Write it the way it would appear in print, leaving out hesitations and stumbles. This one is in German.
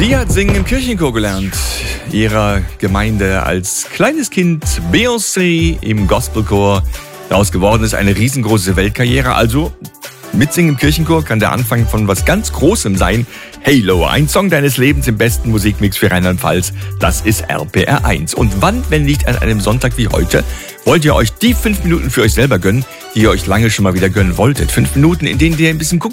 Sie hat Singen im Kirchenchor gelernt. Ihrer Gemeinde als kleines Kind Beyoncé im Gospelchor. Daraus geworden ist eine riesengroße Weltkarriere. Also mit Singen im Kirchenchor kann der Anfang von was ganz Großem sein. Halo, ein Song deines Lebens im besten Musikmix für Rheinland-Pfalz. Das ist RPR 1. Und wann, wenn nicht an einem Sonntag wie heute, wollt ihr euch die 5 Minuten für euch selber gönnen, die ihr euch lange schon mal wieder gönnen wolltet? 5 Minuten, in denen ihr ein bisschen